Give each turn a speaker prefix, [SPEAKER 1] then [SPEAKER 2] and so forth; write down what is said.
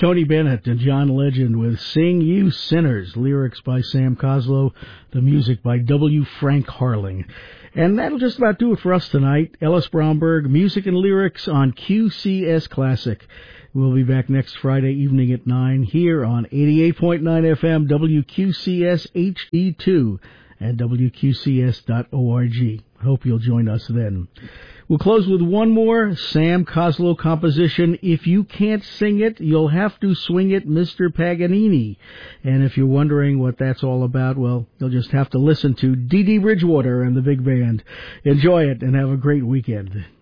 [SPEAKER 1] Tony Bennett and John Legend with Sing You Sinners, lyrics by Sam Coslow, the music by W. Frank Harling. And that'll just about do it for us tonight. Ellis Bromberg, music and lyrics on QCS Classic. We'll be back next Friday evening at 9 here on 88.9 FM WQCS HD2 at WQCS.org. Hope you'll join us then. We'll close with one more Sam Coslow composition. If you can't sing it, you'll have to swing it, Mr. Paganini. And if you're wondering what that's all about, well, you'll just have to listen to Dee Dee Bridgewater and the big band. Enjoy it and have a great weekend.